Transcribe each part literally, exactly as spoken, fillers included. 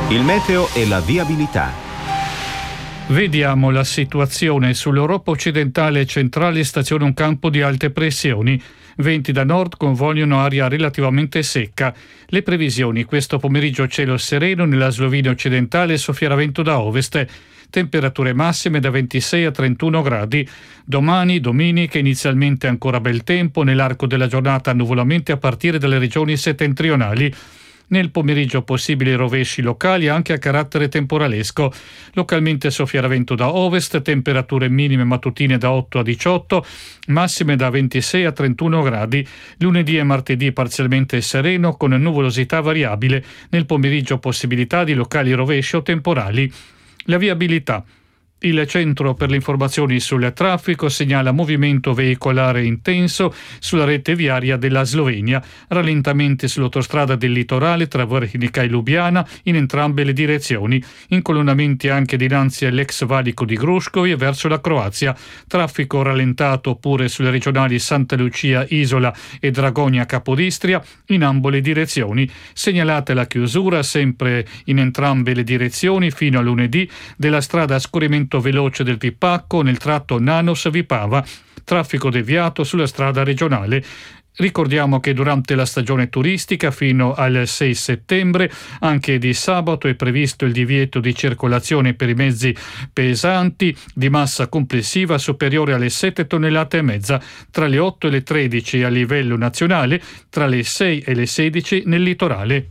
Il meteo e la viabilità. Vediamo la situazione sull'Europa occidentale e centrale. Stazione un campo di alte pressioni. Venti da nord convogliano aria relativamente secca. Le previsioni: questo pomeriggio cielo sereno, nella Slovenia occidentale soffierà vento da ovest. Temperature massime da ventisei a trentuno gradi. Domani, domenica, inizialmente ancora bel tempo, nell'arco della giornata nuvolamenti a partire dalle regioni settentrionali. Nel pomeriggio possibili rovesci locali anche a carattere temporalesco. Localmente soffierà vento da ovest, temperature minime mattutine da otto a diciotto, massime da ventisei a trentuno gradi. Lunedì e martedì parzialmente sereno con nuvolosità variabile. Nel pomeriggio possibilità di locali rovesci o temporali. La viabilità. Il Centro per le informazioni sul traffico segnala movimento veicolare intenso sulla rete viaria della Slovenia, rallentamenti sull'autostrada del litorale tra Vrhnika e Lubiana in entrambe le direzioni, incolonnamenti anche dinanzi all'ex valico di Gruškovje e verso la Croazia, traffico rallentato pure sulle regionali Santa Lucia Isola e Dragonia Capodistria in ambo le direzioni. Segnalate la chiusura sempre in entrambe le direzioni fino a lunedì della strada a scorrimento veloce del Vipacco nel tratto Nanos-Vipava, traffico deviato sulla strada regionale. Ricordiamo che durante la stagione turistica fino al sei settembre, anche di sabato, è previsto il divieto di circolazione per i mezzi pesanti di massa complessiva superiore alle sette tonnellate e mezza, tra le otto e le tredici a livello nazionale, tra le sei e le sedici nel litorale.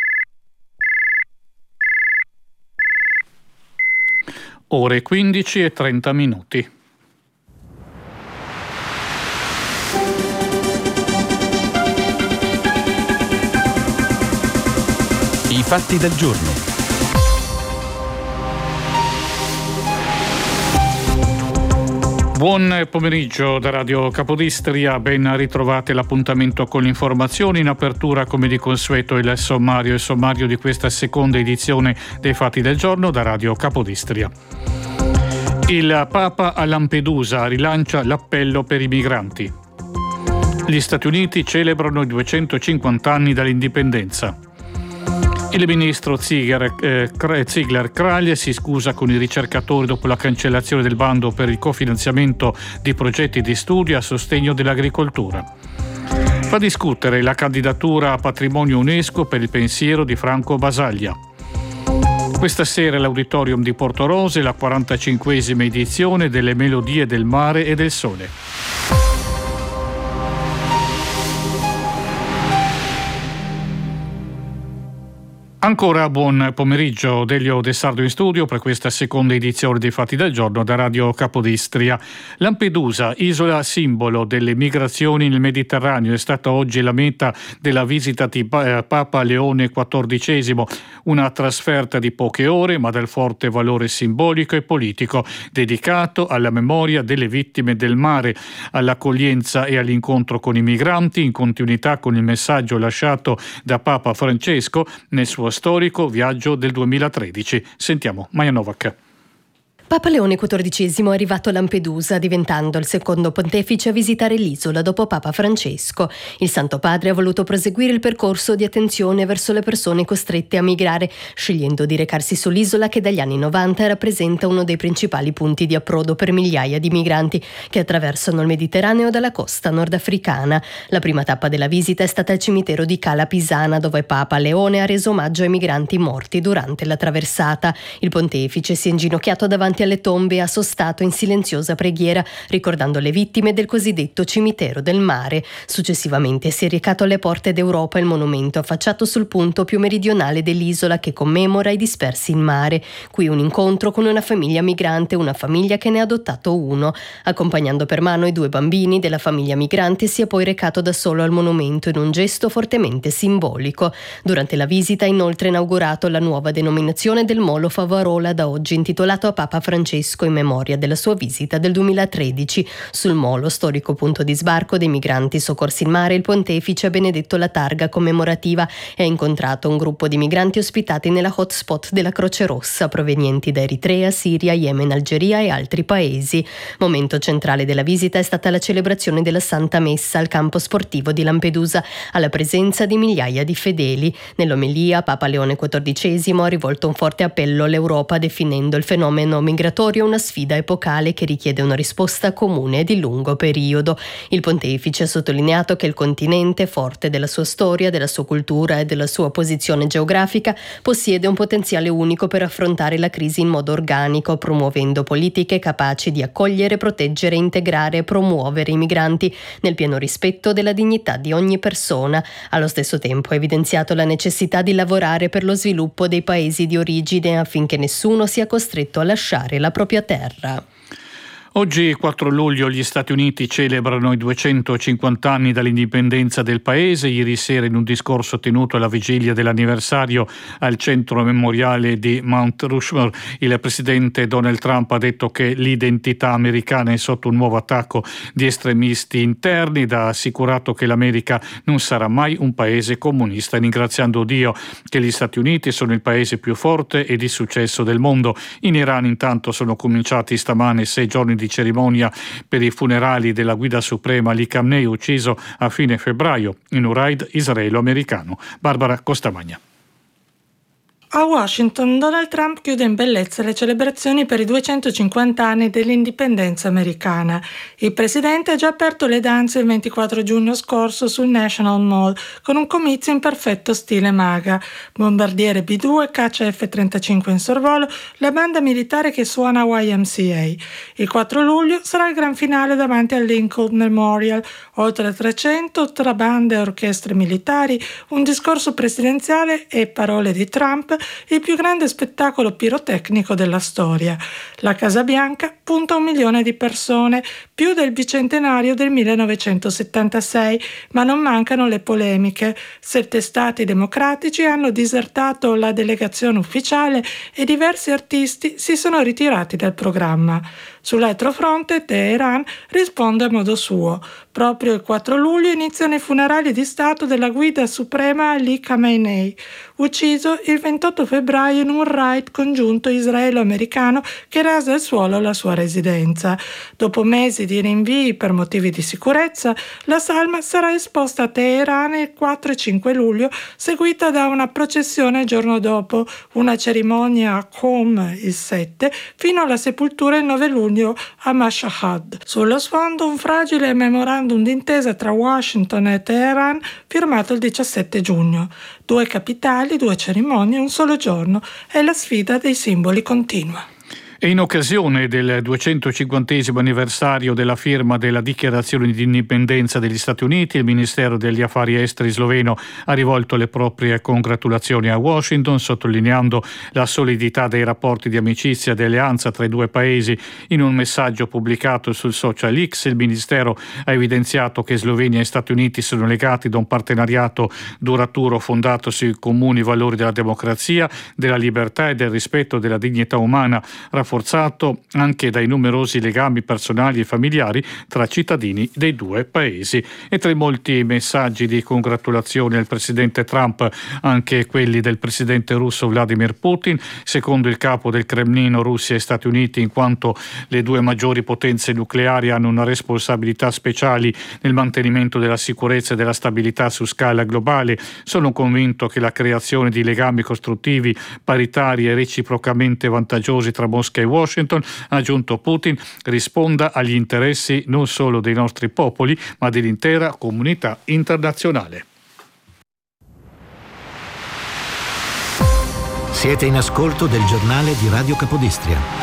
Ore quindici e trenta minuti. I fatti del giorno. Buon pomeriggio da Radio Capodistria, ben ritrovate l'appuntamento con l'informazione. In apertura, come di consueto, il sommario il sommario di questa seconda edizione dei Fatti del Giorno da Radio Capodistria. Il Papa a Lampedusa rilancia l'appello per i migranti. Gli Stati Uniti celebrano i duecentocinquanta anni dall'indipendenza. Il ministro Ziegler, eh, Ziegler Kralj si scusa con i ricercatori dopo la cancellazione del bando per il cofinanziamento di progetti di studio a sostegno dell'agricoltura. Fa discutere la candidatura a patrimonio UNESCO per il pensiero di Franco Basaglia. Questa sera all'Auditorium di Portorose la quarantacinquesima edizione delle Melodie del Mare e del Sole. Ancora buon pomeriggio, Delio De Sardo in studio per questa seconda edizione dei Fatti del Giorno da Radio Capodistria. Lampedusa, isola simbolo delle migrazioni nel Mediterraneo, è stata oggi la meta della visita di Papa Leone quattordicesimo, una trasferta di poche ore ma dal forte valore simbolico e politico, dedicato alla memoria delle vittime del mare, all'accoglienza e all'incontro con i migranti, in continuità con il messaggio lasciato da Papa Francesco nel suo storico viaggio del duemilatredici. Sentiamo Maja Novak. Papa Leone quattordicesimo è arrivato a Lampedusa, diventando il secondo pontefice a visitare l'isola dopo Papa Francesco. Il Santo Padre ha voluto proseguire il percorso di attenzione verso le persone costrette a migrare, scegliendo di recarsi sull'isola che dagli anni novanta rappresenta uno dei principali punti di approdo per migliaia di migranti che attraversano il Mediterraneo dalla costa nordafricana. La prima tappa della visita è stata al cimitero di Cala Pisana, dove Papa Leone ha reso omaggio ai migranti morti durante la traversata. Il pontefice si è inginocchiato davanti alle tombe e ha sostato in silenziosa preghiera, ricordando le vittime del cosiddetto cimitero del mare. Successivamente si è recato alle porte d'Europa, il monumento affacciato sul punto più meridionale dell'isola che commemora i dispersi in mare. Qui un incontro con una famiglia migrante, una famiglia che ne ha adottato uno. Accompagnando per mano i due bambini della famiglia migrante, si è poi recato da solo al monumento in un gesto fortemente simbolico. Durante la visita ha inoltre inaugurato la nuova denominazione del Molo Favarola, da oggi intitolato a Papa Francesco in memoria della sua visita del duemilatredici. Sul molo, storico punto di sbarco dei migranti soccorsi in mare, il pontefice ha benedetto la targa commemorativa e ha incontrato un gruppo di migranti ospitati nella hotspot della Croce Rossa provenienti da Eritrea, Siria, Yemen, Algeria e altri paesi. Momento centrale della visita è stata la celebrazione della Santa Messa al campo sportivo di Lampedusa, alla presenza di migliaia di fedeli. Nell'omelia Papa Leone quattordicesimo ha rivolto un forte appello all'Europa, definendo il fenomeno migratorio una sfida epocale che richiede una risposta comune e di lungo periodo. Il pontefice ha sottolineato che il continente, forte della sua storia, della sua cultura e della sua posizione geografica, possiede un potenziale unico per affrontare la crisi in modo organico, promuovendo politiche capaci di accogliere, proteggere, integrare e promuovere i migranti nel pieno rispetto della dignità di ogni persona. Allo stesso tempo ha evidenziato la necessità di lavorare per lo sviluppo dei paesi di origine affinché nessuno sia costretto a lasciare la propria terra. Oggi, quattro luglio, gli Stati Uniti celebrano i duecentocinquanta anni dall'indipendenza del paese. Ieri sera, in un discorso tenuto alla vigilia dell'anniversario al centro memoriale di Mount Rushmore, il presidente Donald Trump ha detto che l'identità americana è sotto un nuovo attacco di estremisti interni ed ha assicurato che l'America non sarà mai un paese comunista, ringraziando Dio che gli Stati Uniti sono il paese più forte e di successo del mondo. In Iran, intanto, sono cominciati stamane sei giorni di cerimonia per i funerali della guida suprema Ali Khamenei, ucciso a fine febbraio in un raid israelo-americano. Barbara Costamagna. A Washington, Donald Trump chiude in bellezza le celebrazioni per i duecentocinquanta anni dell'indipendenza americana. Il presidente ha già aperto le danze il ventiquattro giugno scorso sul National Mall con un comizio in perfetto stile MAGA. Bombardiere B due, caccia F trentacinque in sorvolo, la banda militare che suona Y M C A. Il quattro luglio sarà il gran finale davanti al Lincoln Memorial. Oltre trecento tra bande e orchestre militari, un discorso presidenziale e parole di Trump, il più grande spettacolo pirotecnico della storia. La Casa Bianca punta un milione di persone, più del bicentenario del millenovecentosettantasei, ma non mancano le polemiche. Sette stati democratici hanno disertato la delegazione ufficiale e diversi artisti si sono ritirati dal programma. Sull'altro fronte, Teheran risponde a modo suo. Proprio il quattro luglio iniziano i funerali di Stato della guida suprema Ali Khamenei, ucciso il ventotto febbraio in un raid congiunto israelo-americano che rasa al suolo la sua residenza. Dopo mesi di rinvii per motivi di sicurezza, la salma sarà esposta a Teheran il quattro e cinque luglio, seguita da una processione il giorno dopo, una cerimonia a Qom il sette, fino alla sepoltura il nove luglio a Mashhad. Sullo sfondo un fragile memorandum d'intesa tra Washington e Teheran firmato il diciassette giugno. Due capitali, due cerimonie, un solo giorno, e la sfida dei simboli continua. E in occasione del duecentocinquantesimo anniversario della firma della dichiarazione di indipendenza degli Stati Uniti, il Ministero degli Affari Esteri sloveno ha rivolto le proprie congratulazioni a Washington, sottolineando la solidità dei rapporti di amicizia e di alleanza tra i due paesi. In un messaggio pubblicato sul social X, il Ministero ha evidenziato che Slovenia e Stati Uniti sono legati da un partenariato duraturo fondato sui comuni valori della democrazia, della libertà e del rispetto della dignità umana, rafforzato anche dai numerosi legami personali e familiari tra cittadini dei due paesi. E tra i molti messaggi di congratulazione al presidente Trump, anche quelli del presidente russo Vladimir Putin, secondo il capo del Cremlino Russia e Stati Uniti, in quanto le due maggiori potenze nucleari hanno una responsabilità speciale nel mantenimento della sicurezza e della stabilità su scala globale. Sono convinto che la creazione di legami costruttivi, paritari e reciprocamente vantaggiosi tra Mosca e Washington, ha aggiunto Putin, risponda agli interessi non solo dei nostri popoli, ma dell'intera comunità internazionale. Siete in ascolto del giornale di Radio Capodistria.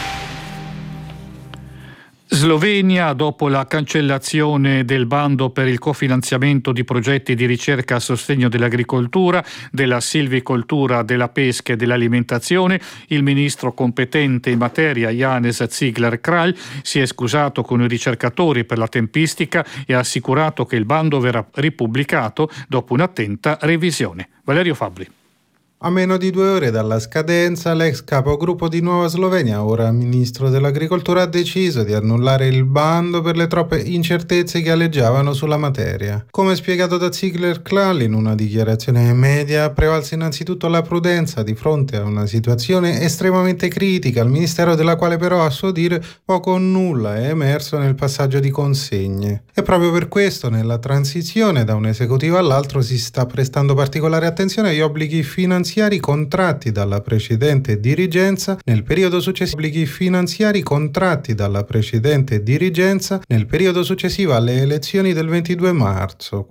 Slovenia, dopo la cancellazione del bando per il cofinanziamento di progetti di ricerca a sostegno dell'agricoltura, della silvicoltura, della pesca e dell'alimentazione, il ministro competente in materia, Janez Cigler-Kralj, si è scusato con i ricercatori per la tempistica e ha assicurato che il bando verrà ripubblicato dopo un'attenta revisione. Valerio Fabbri. A meno di due ore dalla scadenza, l'ex capogruppo di Nuova Slovenia, ora ministro dell'agricoltura, ha deciso di annullare il bando per le troppe incertezze che aleggiavano sulla materia. Come spiegato da Ziegler Klal in una dichiarazione ai media, prevalse innanzitutto la prudenza di fronte a una situazione estremamente critica, al ministero della quale però a suo dire poco o nulla è emerso nel passaggio di consegne. E proprio per questo nella transizione da un esecutivo all'altro si sta prestando particolare attenzione agli obblighi finanziari contratti dalla precedente dirigenza nel periodo successivo obblighi finanziari contratti dalla precedente dirigenza nel periodo successivo alle elezioni del ventidue marzo.